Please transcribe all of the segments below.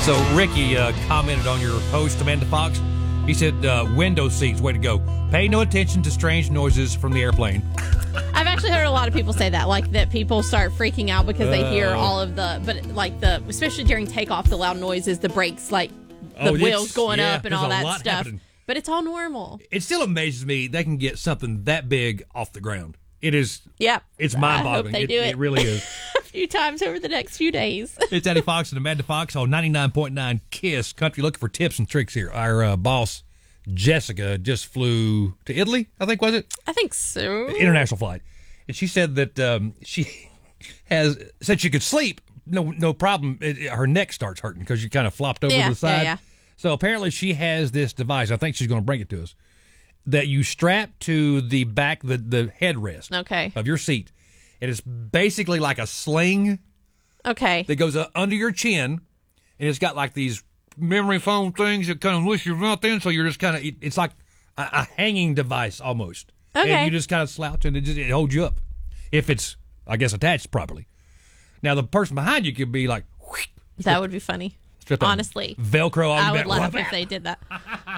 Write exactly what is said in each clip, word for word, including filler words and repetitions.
So Ricky uh, commented on your post, Amanda Fox. He said, uh, window seats, way to go. Pay no attention to strange noises from the airplane. I've actually heard a lot of people say that, like that people start freaking out because they hear all of the, but like the, especially during takeoff, the loud noises, the brakes, like the Oh, wheels going yeah, up and there's all a that lot stuff. happening. But it's all normal. It still amazes me they can get something that big off the ground. It is. Yep. It's I mind-boggling. hope they do it. It really is. A few times over the next few days. It's Eddie Fox and Amanda Fox on ninety-nine point nine KISS Country. Looking for tips and tricks here. Our uh, boss, Jessica, just flew to Italy, I think, was it? I think so. International flight. And she said that um, she has said she could sleep, no no problem. It, her neck starts hurting because you kind of flopped over Yeah, to the side. yeah, yeah. So apparently she has this device. I think she's going to bring it to us. That you strap to the back, the, the headrest Okay. of your seat. And it's basically like a sling Okay. that goes uh, under your chin. And it's got like these memory foam things that kind of wish your mouth in. So you're just kind of, it, it's like a, a hanging device almost. Okay. And you just kind of slouch and it just it holds you up. If it's, I guess, attached properly. Now, the person behind you could be like, That would be funny. strip that Honestly. Velcro on I your would back. laugh Whap, if they did that.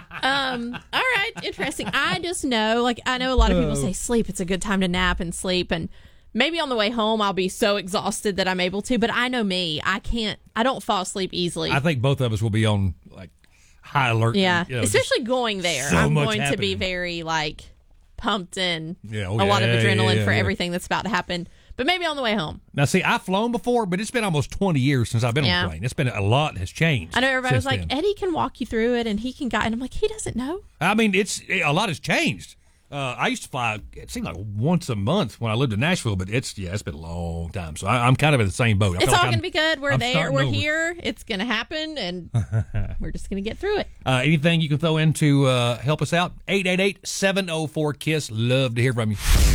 Um, all right, interesting. I just know, like, I know a lot of people say sleep. It's a good time to nap and sleep. And maybe on the way home, I'll be so exhausted that I'm able to. But I know me. I can't, I don't fall asleep easily. I think both of us will be on, like, high alert. yeah. You know, Especially going there. so I'm much going to be happening. very, like, pumped and Yeah, oh, a lot of yeah, adrenaline yeah, for yeah. everything that's about to happen. But maybe on the way home. Now, see, I've flown before, but it's been almost twenty years since I've been Yeah. on a plane. It's been a lot has changed. I know everybody was since like, then. Eddie can walk you through it and he can guide. And I'm like, he doesn't know. I mean, it's a lot has changed. Uh, I used to fly, it seemed like once a month when I lived in Nashville, but it's, yeah, it's been a long time. So I, I'm kind of in the same boat. I It's feel all like going to I'm- be good. We're I'm there. starting We're over. here. It's going to happen. And we're just going to get through it. Uh, anything you can throw in to uh, help us out? eight eight eight, seven oh four, KISS. Love to hear from you.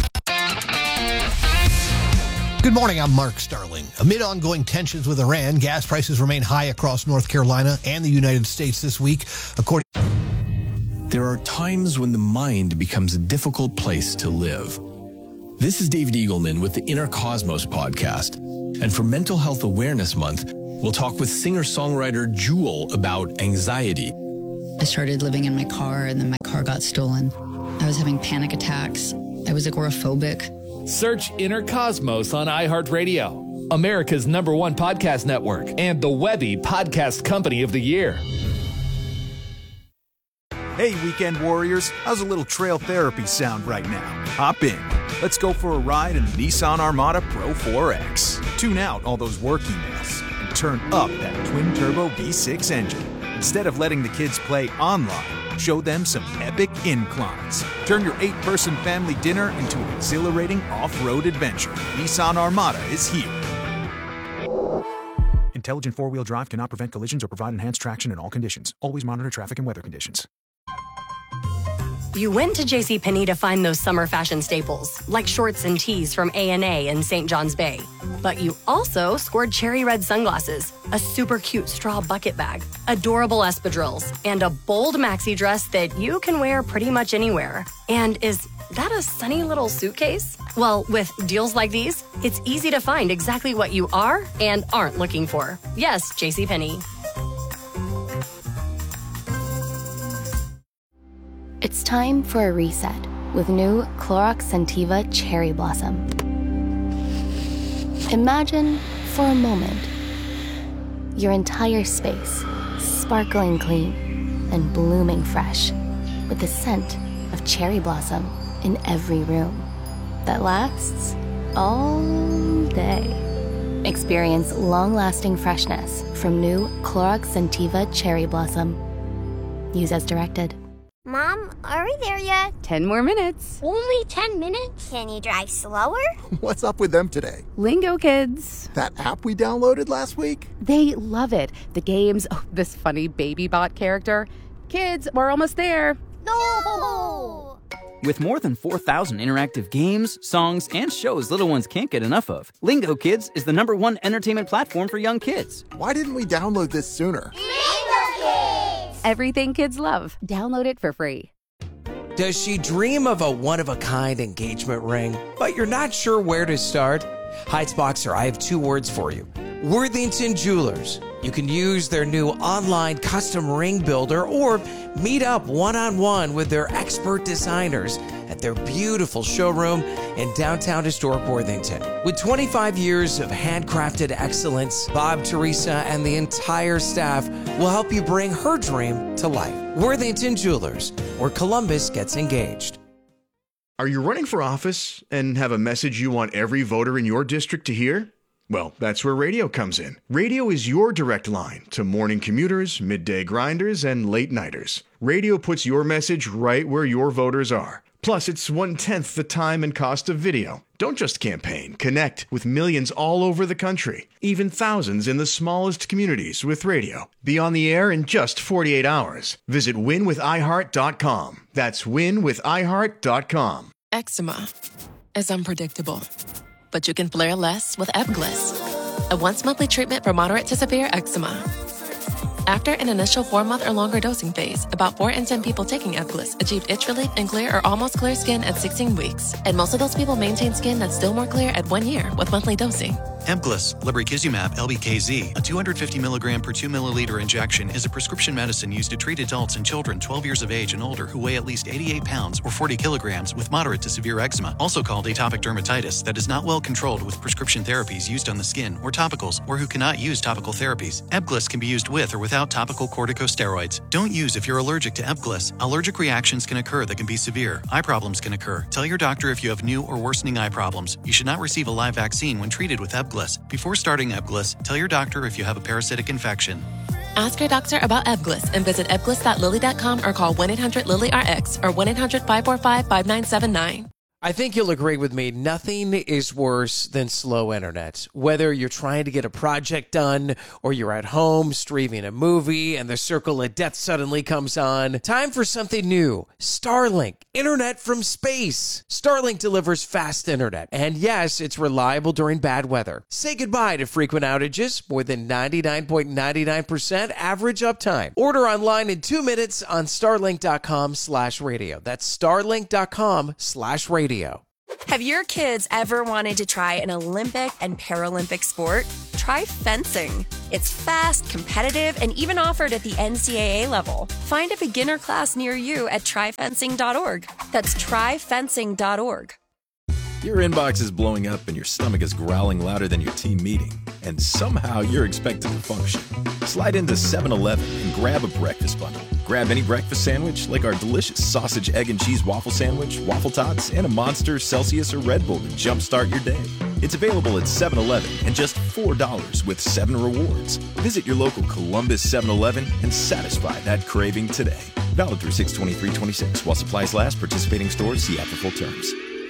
Good morning, I'm Mark Starling. Amid ongoing tensions with Iran, gas prices remain high across North Carolina and the United States this week. According There are times when the mind becomes a difficult place to live. This is David Eagleman with the Inner Cosmos podcast. And for Mental Health Awareness Month, we'll talk with singer-songwriter Jewel about anxiety. I started living in my car, and then my car got stolen. I was having panic attacks. I was agoraphobic. Search Inner Cosmos on iHeartRadio, America's number one podcast network, and the Webby Podcast Company of the Year. Hey, weekend warriors, how's a little trail therapy sound right now? Hop in. Let's go for a ride in the Nissan Armada Pro four X. Tune out all those work emails and turn up that twin-turbo V six engine. Instead of letting the kids play online, show them some epic inclines. Turn your eight-person family dinner into an exhilarating off-road adventure. Nissan Armada is here. Intelligent four-wheel drive cannot prevent collisions or provide enhanced traction in all conditions. Always monitor traffic and weather conditions. You went to JCPenney to find those summer fashion staples, like shorts and tees from A and A in Saint John's Bay. But you also scored cherry red sunglasses, a super cute straw bucket bag, adorable espadrilles, and a bold maxi dress that you can wear pretty much anywhere. And is that a sunny little suitcase? Well, with deals like these, it's easy to find exactly what you are and aren't looking for. Yes, JCPenney. It's time for a reset with new Clorox Scentiva Cherry Blossom. Imagine, for a moment, your entire space sparkling clean and blooming fresh with the scent of cherry blossom in every room that lasts all day. Experience long-lasting freshness from new Clorox Scentiva Cherry Blossom. Use as directed. Mom, are we there yet? Ten more minutes. Only ten minutes? Can you drive slower? What's up with them today? Lingo Kids. That app we downloaded last week? They love it. The games, oh, this funny baby bot character. Kids, we're almost there. No! With more than four thousand interactive games, songs, and shows little ones can't get enough of, Lingo Kids is the number one entertainment platform for young kids. Why didn't we download this sooner? Lingo Kids! Everything kids love. Download it for free. Does she dream of a one-of-a-kind engagement ring, but you're not sure where to start? Heights Boxer, I have two words for you. Worthington Jewelers. You can use their new online custom ring builder or meet up one-on-one with their expert designers at their beautiful showroom in downtown historic Worthington. With twenty-five years of handcrafted excellence, Bob, Teresa, and the entire staff will help you bring her dream to life. Worthington Jewelers, where Columbus gets engaged. Are you running for office and have a message you want every voter in your district to hear? Well, that's where radio comes in. Radio is your direct line to morning commuters, midday grinders, and late nighters. Radio puts your message right where your voters are. Plus, it's one-tenth the time and cost of video. Don't just campaign. Connect with millions all over the country, even thousands in the smallest communities with radio. Be on the air in just forty-eight hours. Visit win with i heart dot com. That's win with i heart dot com. Eczema is unpredictable, but you can flare less with Ebglyss, a once-monthly treatment for moderate to severe eczema. After an initial four-month or longer dosing phase, about four in ten people taking Ebglyss achieved itch relief and clear or almost clear skin at sixteen weeks. And most of those people maintain skin that's still more clear at one year with monthly dosing. Ebglyss, lebrikizumab L B K Z, a two hundred fifty milligram per two milliliter injection, is a prescription medicine used to treat adults and children twelve years of age and older who weigh at least eighty-eight pounds or forty kilograms with moderate to severe eczema, also called atopic dermatitis, that is not well controlled with prescription therapies used on the skin or topicals, or who cannot use topical therapies. Ebglyss can be used with or without topical corticosteroids. Don't use if you're allergic to Ebglyss. Allergic reactions can occur that can be severe. Eye problems can occur. Tell your doctor if you have new or worsening eye problems. You should not receive a live vaccine when treated with Ebglyss. Before starting Ebglyss, tell your doctor if you have a parasitic infection. Ask your doctor about Ebglyss and visit ebglyss dot lilly dot com or call one eight hundred lily R X or one eight hundred five four five five nine seven nine. I think you'll agree with me. Nothing is worse than slow internet. Whether you're trying to get a project done or you're at home streaming a movie and the circle of death suddenly comes on. Time for something new. Starlink. Internet from space. Starlink delivers fast internet. And yes, it's reliable during bad weather. Say goodbye to frequent outages. More than ninety-nine point nine nine percent average uptime. Order online in two minutes on starlink dot com slash radio. That's starlink dot com slash radio. Have your kids ever wanted to try an Olympic and Paralympic sport? Try fencing. It's fast, competitive, and even offered at the N C double A level. Find a beginner class near you at try fencing dot org. That's try fencing dot org. Your inbox is blowing up and your stomach is growling louder than your team meeting, and somehow you're expected to function. Slide into seven eleven and grab a breakfast bundle. Grab any breakfast sandwich like our delicious sausage, egg, and cheese waffle sandwich, waffle tots, and a Monster, Celsius, or Red Bull to jumpstart your day. It's available at seven eleven and just four dollars with seven rewards. Visit your local Columbus seven eleven and satisfy that craving today. Valid through six twenty-three twenty-six. While supplies last, participating stores see app for full terms.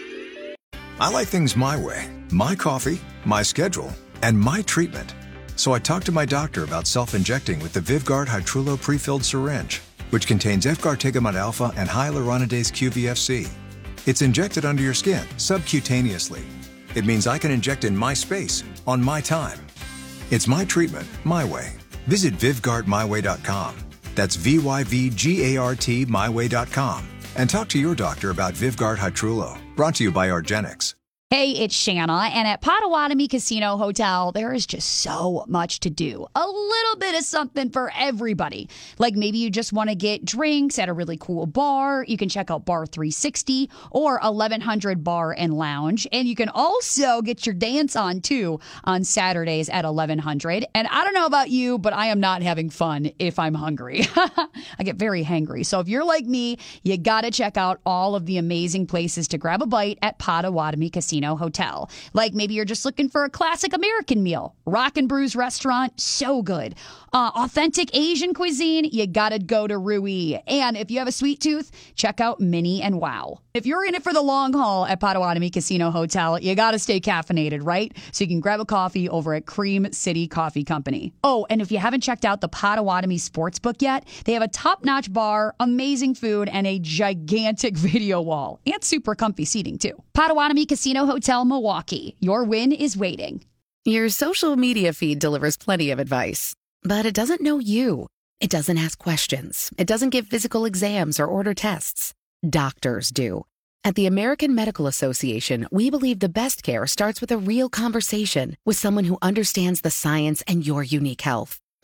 I like things my way. My coffee, my schedule, and my treatment. So I talked to my doctor about self-injecting with the Vyvgart Hytrulo pre-filled syringe, which contains efgartigimod alpha and hyaluronidase Q V F C. It's injected under your skin, subcutaneously. It means I can inject in my space, on my time. It's my treatment, my way. Visit Vyvgart my way dot com. That's V Y V G A R T my way dot com. And talk to your doctor about Vyvgart Hytrulo. Brought to you by argenx. Hey, it's Shanna, and at Potawatomi Casino Hotel, there is just so much to do. A little bit of something for everybody. Like maybe you just want to get drinks at a really cool bar. You can check out Bar three sixty or eleven hundred Bar and Lounge. And you can also get your dance on, too, on Saturdays at eleven hundred. And I don't know about you, but I am not having fun if I'm hungry. I get very hangry. So if you're like me, you got to check out all of the amazing places to grab a bite at Potawatomi Casino Hotel. Like maybe you're just looking for a classic American meal. Rock and Brews restaurant, so good. Uh, authentic Asian cuisine, you gotta go to Rui. And if you have a sweet tooth, check out Minnie and Wow. If you're in it for the long haul at Potawatomi Casino Hotel, you gotta stay caffeinated, right? So you can grab a coffee over at Cream City Coffee Company. Oh, and if you haven't checked out the Potawatomi Sportsbook yet, they have a top-notch bar, amazing food, and a gigantic video wall. And super comfy seating, too. Potawatomi Casino Hotel, Milwaukee. Your win is waiting. Your social media feed delivers plenty of advice, but it doesn't know you. It doesn't ask questions. It doesn't give physical exams or order tests. Doctors do. At the American Medical Association, we believe the best care starts with a real conversation with someone who understands the science and your unique health.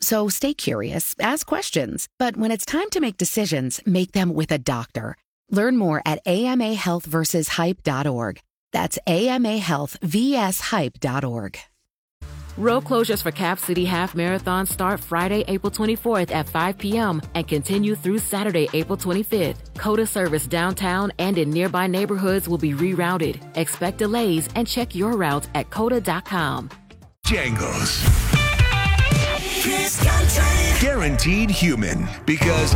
So stay curious, ask questions, but when it's time to make decisions, make them with a doctor. Learn more at A M A health versus hype dot org. That's A M A health versus hype dot org. Road closures for Cap City Half Marathon start Friday, April twenty-fourth at five p.m. and continue through Saturday, April twenty-fifth. COTA service downtown and in nearby neighborhoods will be rerouted. Expect delays and check your route at cota dot com. Jangles. Guaranteed human, because